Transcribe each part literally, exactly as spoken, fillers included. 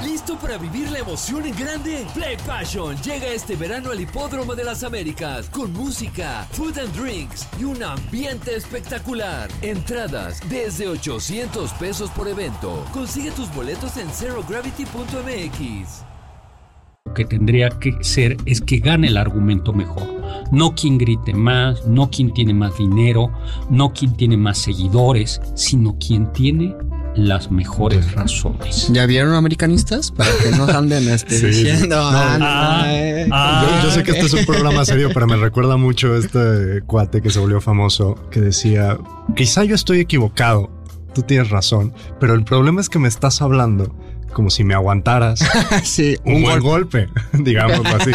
¿Listo para vivir la emoción en grande? Play Passion llega este verano al Hipódromo de las Américas con música, food and drinks y un ambiente espectacular. Entradas desde ochocientos pesos por evento. Consigue tus boletos en zero gravity punto m x. Lo que tendría que ser es que gane el argumento mejor. No quien grite más, no quien tiene más dinero, no quien tiene más seguidores, sino quien tiene las mejores razones. ¿Ya vieron americanistas? Para que no anden este, sí, diciendo no, ah, no, ah, eh. ah, yo, yo sé que este es un programa serio, pero me recuerda mucho a este cuate que se volvió famoso que decía, quizá yo estoy equivocado, tú tienes razón, pero el problema es que me estás hablando como si me aguantaras sí, un, un buen golpe, golpe digámoslo así.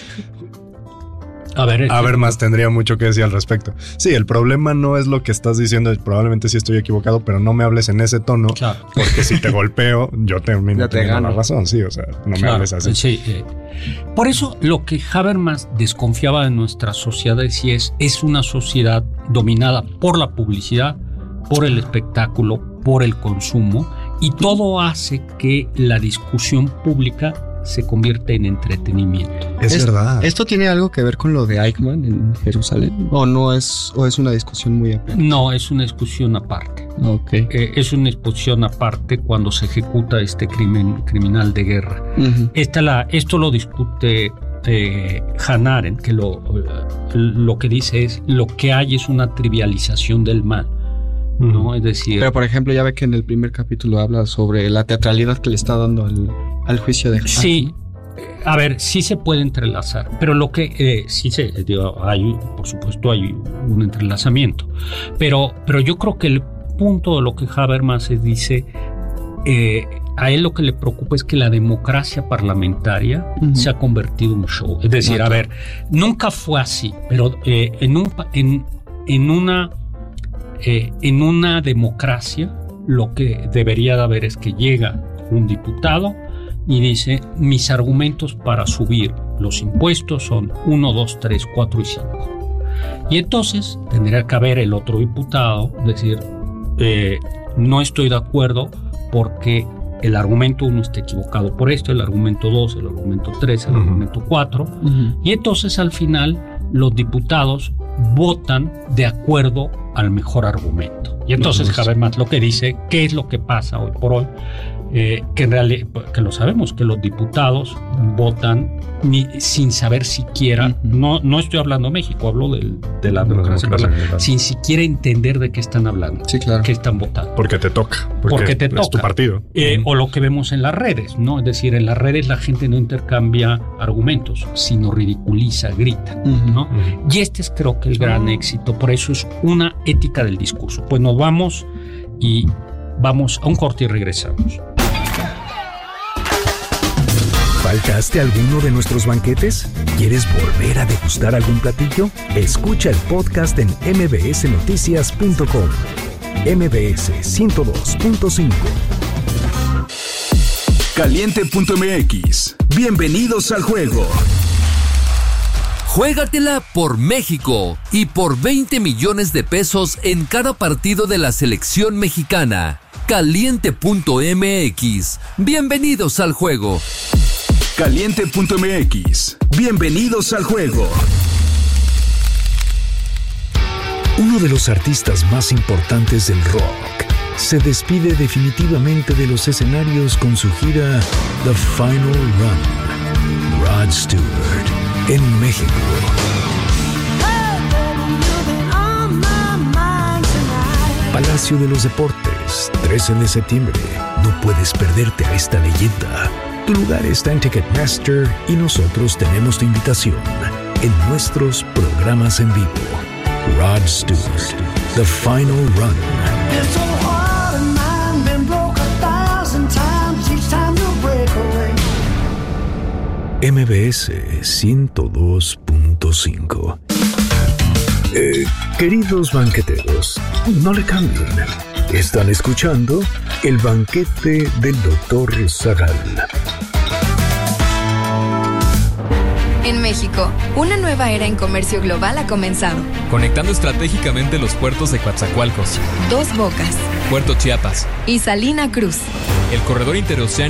A ver, a ver, más tendría mucho que decir al respecto. Sí, el problema no es lo que estás diciendo, probablemente sí estoy equivocado, pero no me hables en ese tono, claro. Porque si te golpeo, yo termino te teniendo la razón, sí, o sea, no claro, me hables así. Sí, eh. Por eso lo que Habermas desconfiaba de nuestra sociedad es, es, es una sociedad dominada por la publicidad, por el espectáculo, por el consumo, y todo hace que la discusión pública se convierte en entretenimiento. Es, es verdad. ¿Esto tiene algo que ver con lo de Eichmann en Jerusalén? ¿O no es, o es una discusión muy aparte? No, es una discusión aparte. Okay. Eh, es una discusión aparte cuando se ejecuta este crimen criminal de guerra. Uh-huh. Esta la, esto lo discute eh, Hannah Arendt, que lo, lo que dice es lo que hay es una trivialización del mal. ¿No? Es decir... Pero, por ejemplo, ya ve que en el primer capítulo habla sobre la teatralidad que le está dando al, al juicio de... Sí, a ver, sí se puede entrelazar, pero lo que... Eh, sí se... Digo, hay, por supuesto, hay un entrelazamiento. Pero, pero yo creo que el punto de lo que Habermas dice... Eh, a él lo que le preocupa es que la democracia parlamentaria uh-huh. se ha convertido en un show. Es decir, okay. a ver, nunca fue así, pero eh, en, un, en, en una... Eh, en una democracia lo que debería de haber es que llega un diputado y dice mis argumentos para subir los impuestos son uno, dos, tres, cuatro y cinco. Y entonces tendría que haber el otro diputado decir eh, no estoy de acuerdo porque el argumento uno está equivocado por esto, el argumento dos, el argumento tres, el uh-huh. argumento cuatro. Uh-huh. Y entonces al final los diputados votan de acuerdo al mejor argumento. Y entonces Habermas lo que dice, ¿qué es lo que pasa hoy por hoy? Eh, que en realidad, que lo sabemos, que los diputados votan ni, sin saber siquiera, uh-huh. no, no estoy hablando de México, hablo del, de la democracia, democracia sin siquiera entender de qué están hablando, sí, claro. qué están votando. Porque te toca, porque, porque te es toca. tu partido. Eh, uh-huh. O lo que vemos en las redes, ¿no? Es decir, en las redes la gente no intercambia argumentos, sino ridiculiza, grita, uh-huh. ¿no? Uh-huh. Y este es creo que el gran uh-huh. éxito, por eso es una ética del discurso. Pues nos vamos y vamos a un corte y regresamos. ¿Faltaste a alguno de nuestros banquetes? ¿Quieres volver a degustar algún platillo? Escucha el podcast en m b s noticias punto com. M B S ciento dos punto cinco. Caliente punto m x. Bienvenidos al juego. Juégatela por México y por veinte millones de pesos en cada partido de la selección mexicana. Caliente punto m x. Bienvenidos al juego. Caliente punto m x. Bienvenidos al juego. Uno de los artistas más importantes del rock se despide definitivamente de los escenarios con su gira The Final Run. Rod Stewart en México. Palacio de los Deportes, trece de septiembre. No puedes perderte a esta leyenda. Tu lugar está en Ticketmaster y nosotros tenemos tu invitación en nuestros programas en vivo. Rod Stewart, The Final Run. M B S ciento dos punto cinco. Eh, queridos banqueteros, no le cambien. Están escuchando El Banquete del doctor Zagal. En México, una nueva era en comercio global ha comenzado. Conectando estratégicamente los puertos de Coatzacoalcos, Dos Bocas, Puerto Chiapas y Salina Cruz. El corredor interoceánico